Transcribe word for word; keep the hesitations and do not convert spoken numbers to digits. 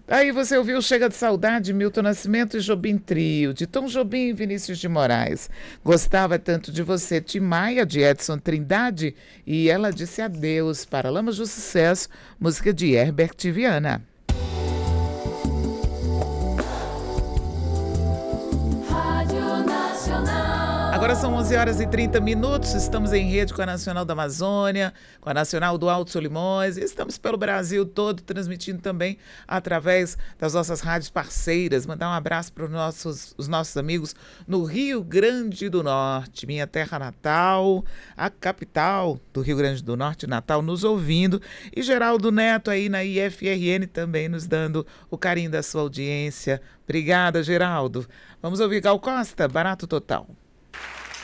Aí você ouviu Chega de Saudade, Milton Nascimento e Jobim Trio, de Tom Jobim e Vinícius de Moraes. Gostava tanto de você, Tim Maia, de Edson Trindade, e Ela Disse Adeus, Paralamas do Sucesso, música de Herbert Viana. Agora são onze horas e trinta minutos, estamos em rede com a Nacional da Amazônia, com a Nacional do Alto Solimões, e estamos pelo Brasil todo, transmitindo também através das nossas rádios parceiras. Mandar um abraço para os nossos, os nossos amigos no Rio Grande do Norte, minha terra natal, a capital do Rio Grande do Norte, Natal, nos ouvindo, e Geraldo Neto aí na I F R N também nos dando o carinho da sua audiência. Obrigada, Geraldo. Vamos ouvir Gal Costa, Barato Total.